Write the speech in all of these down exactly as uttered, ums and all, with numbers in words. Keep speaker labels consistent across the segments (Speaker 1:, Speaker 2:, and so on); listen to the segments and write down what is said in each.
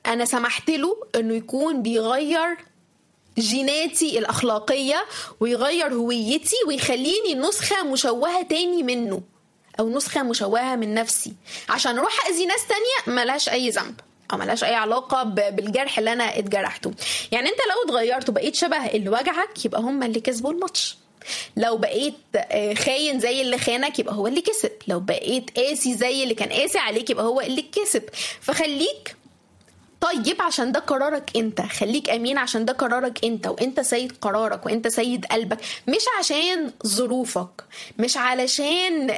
Speaker 1: انا سمحت له انه يكون بيغير جيناتي الأخلاقية ويغير هويتي ويخليني نسخة مشوهة تاني منه أو نسخة مشوهة من نفسي عشان أروح أذي ناس تانية ملهاش أي ذنب أو ملهاش أي علاقة بالجرح اللي أنا اتجرحته. يعني أنت لو اتغيرت وبقيت شبه اللي وجعك يبقى هم اللي كسبوا الماتش. لو بقيت خاين زي اللي خانك يبقى هو اللي كسب. لو بقيت قاسي زي اللي كان قاسي عليك يبقى هو اللي كسب. فخليك طيب عشان ده قرارك انت، خليك امين عشان ده قرارك انت، وانت سيد قرارك وانت سيد قلبك، مش عشان ظروفك، مش علشان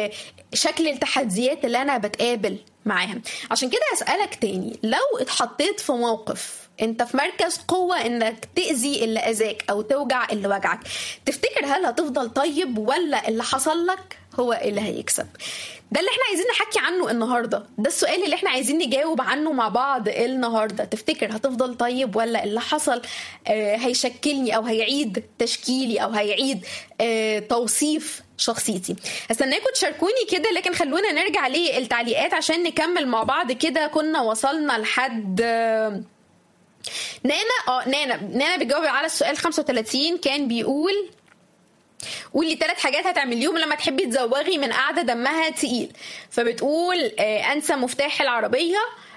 Speaker 1: شكل التحديات اللي انا بتقابل معاها. عشان كده اسألك تاني، لو اتحطيت في موقف انت في مركز قوة انك تأذي اللي اذاك او توجع اللي وجعك، تفتكر هل هتفضل طيب ولا اللي حصل لك هو اللي هيكسب؟ ده اللي احنا عايزين نحكي عنه النهاردة، ده السؤال اللي احنا عايزين نجاوب عنه مع بعض النهاردة. تفتكر هتفضل طيب ولا اللي حصل آه هيشكلني او هيعيد تشكيلي او هيعيد آه توصيف شخصيتي؟ هستناكم تشاركوني كده، لكن خلونا نرجع للتعليقات عشان نكمل مع بعض كده. كنا وصلنا لحد آه نانا اه نانا نانا بتجاوب على السؤال خمسة وثلاثين، كان بيقول قولي ثلاث حاجات هتعمليهم لما تحبي تزوغي من قعدة دمها تقيل. فبتقول آه انسى مفتاح العربية،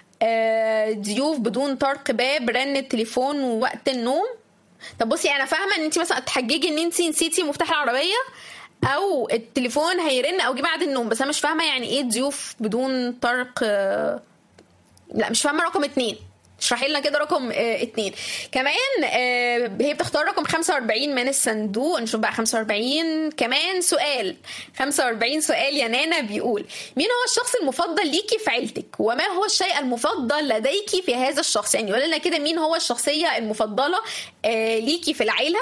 Speaker 1: آه ضيوف بدون طرق باب، رن التليفون ووقت النوم. طب بصي انا فاهمة ان انت مثلا تحججي ان انت نسيتي مفتاح العربية او التليفون هيرن او جه بعد النوم، بس انا مش فاهمة يعني ايه ضيوف بدون طرق. آه لا مش فاهمة رقم اتنين، اشرحي لنا كده رقم اه اتنين. كمان اه هي بتختار رقم خمسة وأربعين من الصندوق. نشوف بقى خمسة وأربعين كمان سؤال. خمسة وأربعين سؤال يا نانا بيقول مين هو الشخص المفضل ليكي في عيلتك وما هو الشيء المفضل لديكي في هذا الشخص؟ يعني يقول لنا كده مين هو الشخصية المفضلة اه ليكي في العيلة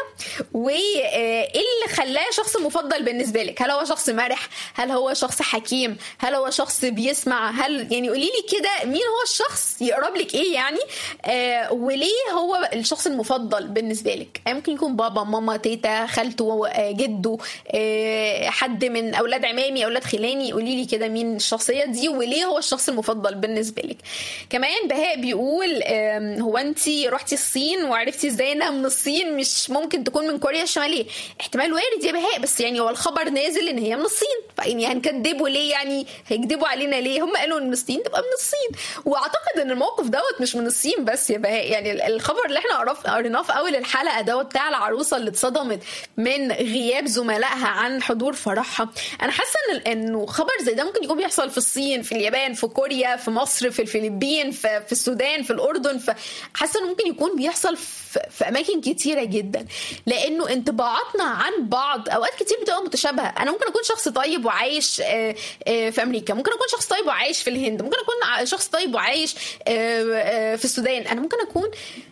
Speaker 1: وايه اللي خلاه شخص مفضل بالنسبة لك. هل هو شخص مرح؟ هل هو شخص حكيم؟ هل هو شخص بيسمع؟ هل يعني قولي لي كده مين هو الشخص يقرب لك ايه يعني آه وليه هو الشخص المفضل بالنسبة لك؟ آه ممكن يكون بابا ماما تيتا خالته آه جده آه حد من أولاد عمامي أولاد خلاني. قولي لي كده مين الشخصية دي وليه هو الشخص المفضل بالنسبة لك. كمان بهاء بيقول آه هو انتي رحتي الصين وعرفتي ازاي انها من الصين مش ممكن تكون من كوريا الشمالية؟ احتمال وارد يا بهاء، بس يعني هو الخبر نازل ان هي من الصين، فيعني هنكذبوا ليه؟ يعني هيكذبوا علينا ليه؟ هم قالوا من الصين تبقى من الصين. واعتقد ان الموقف دوت مش من الصين بس يا بهاء، يعني الخبر اللي احنا قريناه في اول الحلقه دوت بتاع العروسه اللي اتصدمت من غياب زملائها عن حضور فرحها، انا حاسه ان انه خبر زي ده ممكن يكون بيحصل في الصين، في اليابان، في كوريا، في مصر، في الفلبين، في, في السودان، في الاردن. فحاسه انه ممكن يكون بيحصل في, في اماكن كتيره جدا، لانه انطباعاتنا عن بعض اوقات كتير بتبقى متشابهه. انا ممكن اكون شخص طيب وعايش في امريكا، ممكن اكون شخص طيب وعايش في الهند، ممكن اكون شخص طيب وعايش في السودان، انا ممكن اكون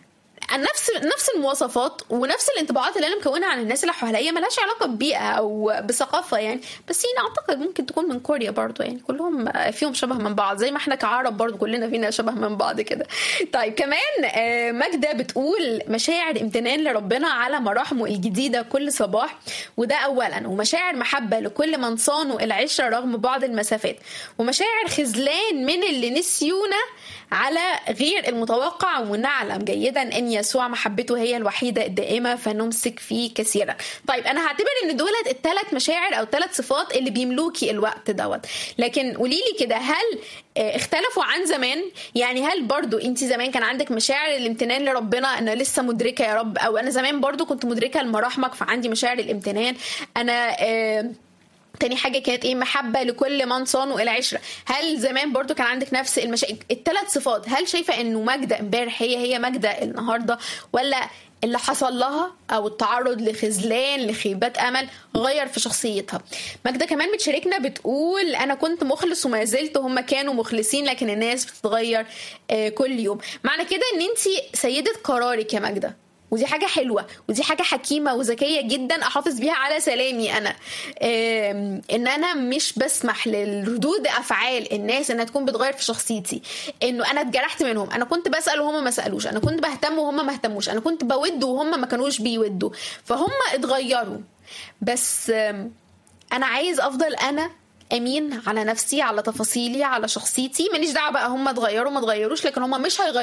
Speaker 1: نفس نفس المواصفات ونفس الانطباعات اللي انا مكونها عن الناس اللي حواليا ملهاش علاقه ببيئه او بثقافه يعني. بس يعني اعتقد ممكن تكون من كوريا برضو، يعني كلهم فيهم شبه من بعض زي ما احنا كعرب برضو كلنا فينا شبه من بعض كده. طيب كمان ماجدة بتقول مشاعر امتنان لربنا على مراحمه الجديده كل صباح، وده اولا، ومشاعر محبه لكل من صانوا العشره رغم بعض المسافات، ومشاعر خذلان من اللي نسيونا على غير المتوقع، ونعلم جيدا ان يسوع محبته هي الوحيده الدائمه فنمسك فيه كثيرا. طيب انا هعتبر ان دولت الثلاث مشاعر او ثلاث صفات اللي بيملوكي الوقت دوت، لكن قولي لي كده هل اختلفوا عن زمان؟ يعني هل برضو انت زمان كان عندك مشاعر الامتنان لربنا انا لسه مدركه يا رب، او انا زمان برضو كنت مدركه لمراحمك فعندي مشاعر الامتنان؟ انا اه تاني حاجة كانت ايه؟ محبة لكل من صانوا العشرة. هل زمان برضو كان عندك نفس المشاعر؟ الثلاث صفات هل شايفة انه ماجدة امبارح هي هي ماجدة النهاردة، ولا اللي حصل لها او التعرض لخذلان لخيبات امل غير في شخصيتها؟ ماجدة كمان بتشاركنا بتقول انا كنت مخلص وما زلت، هم كانوا مخلصين لكن الناس بتتغير آه كل يوم. معنى كده ان انتي سيدة قرارك يا ماجدة، ودي حاجة حلوة ودي حاجة حكيمة وذكية جدا احافظ بيها على سلامي انا، ان انا مش بسمح للردود افعال الناس انها تكون بتغير في شخصيتي، انه انا اتجرحت منهم، انا كنت بسأل وهم ما سألوش، انا كنت بهتم وهم ما اهتموش، انا كنت بود وهم ما كانوش بيودوا، فهم اتغيروا، بس انا عايز افضل انا امين على نفسي على تفاصيلي على شخصيتي، ماليش دعوه بقى هم اتغيروا ما اتغيروش، لكن هم مش هيغيروا